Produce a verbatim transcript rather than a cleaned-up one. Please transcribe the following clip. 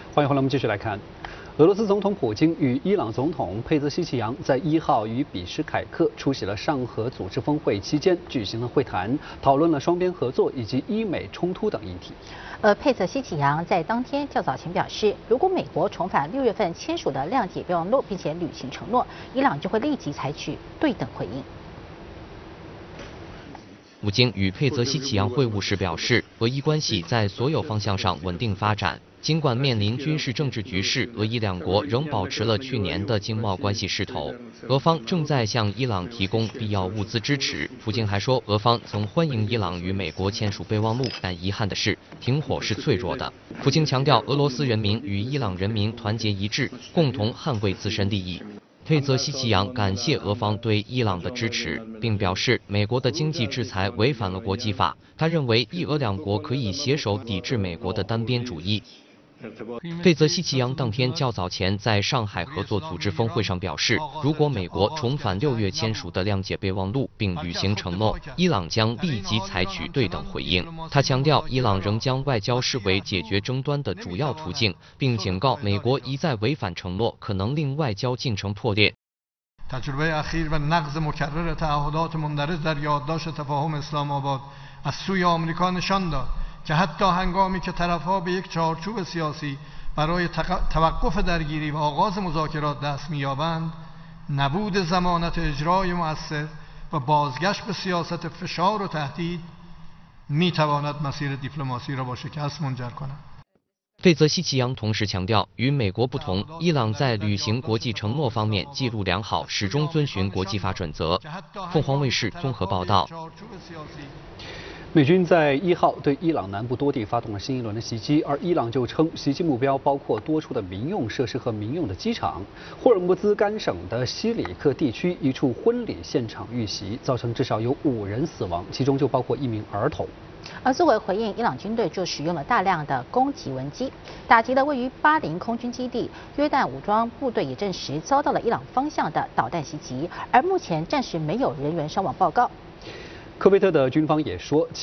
欢迎回来，我们继续来看。俄罗斯总统普京与伊朗总统佩泽西奇扬在一号与比什凯克出席了上合组织峰会期间举行了会谈，讨论了双边合作以及伊美冲突等议题。 而佩泽西奇扬在当天较早前表示，如果美国重返六月份签署的谅解备忘录，并且履行承诺，伊朗就会立即采取对等回应。 普京与佩泽西奇扬会晤时表示，俄伊关系在所有方向上稳定发展。尽管面临军事政治局势，俄伊两国仍保持了去年的经贸关系势头。俄方正在向伊朗提供必要物资支持。普京还说，俄方曾欢迎伊朗与美国签署备忘录，但遗憾的是，停火是脆弱的。普京强调，俄罗斯人民与伊朗人民团结一致，共同捍卫自身利益。佩泽西奇扬感谢俄方对伊朗的支持，并表示美国的经济制裁违反了国际法。他认为伊俄两国可以携手抵制美国的单边主义。佩泽西奇扬当天较早前在上海合作组织峰会上表示，如果美国重返六月签署的谅解备忘录并履行承诺，伊朗将立即采取对等回应。他强调，伊朗仍将外交视为解决争端的主要途径，并警告美国一再违反承诺，可能令外交进程破裂。 تجربه اخیر و نقض مکرر تعهدات مندرج در یادداشت تفاهم اسلام آباد از سوی آمریکا نشان داد که حتی هنگامی که طرفها به یک چارچوب سیاسی برای توقف درگیری و آغاز مذاکرات دست می‌یابند، نبود ضمانت اجرای مؤثر و بازگشت به سیاست فشار و تهدید می‌تواند مسیر دیپلماسی را با شکست منجر کند. 佩泽西奇扬同时强调，与美国不同，伊朗在履行国际承诺方面记录良好，始终遵循国际法准则。凤凰卫视综合报道。 美军在一号对伊朗南部多地发动了新一轮的袭击，而伊朗就称袭击目标包括多处的民用设施和民用的机场。霍尔木兹干省的西里克地区一处婚礼现场遇袭，造成至少有五人死亡，其中就包括一名儿童。 而作为回应，伊朗军队就使用了大量的攻击无人机，打击了位于巴林空军基地。约旦武装部队也证实遭到了伊朗方向的导弹袭击，而目前暂时没有人员伤亡报告。 科威特的军方也说。